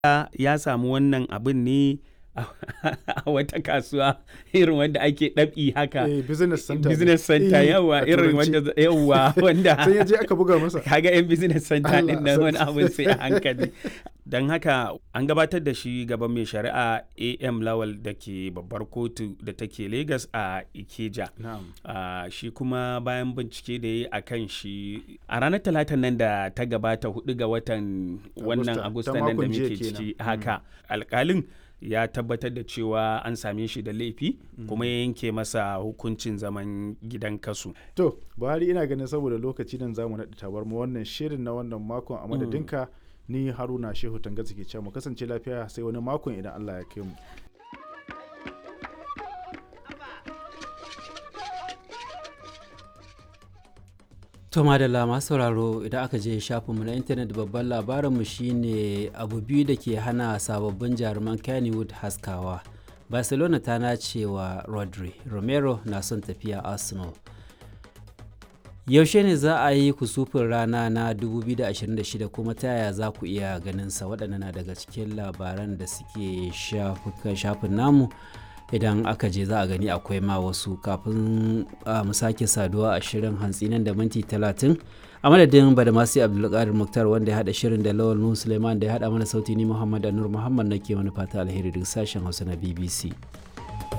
ya samu wannan abin ne a wata kasuwa irin wanda ake ɗabi haka. Business center. Business center yawa irin wanda sai ya je aka buga masa. Kaga 'yan business center ɗin nan wani abin sai a hankali. Don haka an gabatar da shi gaban mai shari'a AM Lawal da ke babbar kotu da take Lagos a Ikeja. Shi kuma bayan bincike da ya yi a kan shi a ranar talatan nan da ta gabata 4 ga watan wannan Agusta nan da muke ciki haka. Alƙalin ya tabbatar da cewa an same shi da laifi kuma ya yanke masa hukuncin zaman gidan kasu. To, Buhari ina ganin saboda lokaci nan zamu naɗi tabar mu wannan shirin na wannan makon a madadinka ni Haruna Shehu Tangaza ke cewa mu kasance lafiya sai wani makon idan Allah ya kai mu. To madalla masu sauraro idan aka je shafinmu na intanet babban labarinmu shine abu biyu da ke hana sababbin jaruman Kennywood haskawa. Barcelona ta nace wa Rodri, Romero na son tafiya Arsenal. Yaushe ne za a yi kusufin rana na 2026 kuma ta yaya za ku iya ganinsa? Waɗannan na daga cikin labaran da suke shafin namu. Idan aka je za a gani akwai ma wasu kafin mu sake saduwa a shirin hantsi nan da minti 30 a madadin Badamasi Abdulkadir Muktar wanda ya hada shirin da Lawal Nuhu Suleiman da ya hada mana sauti ni Muhammad Anur Muhammad nake mana fata alheri daga sashen Hausa na BBC.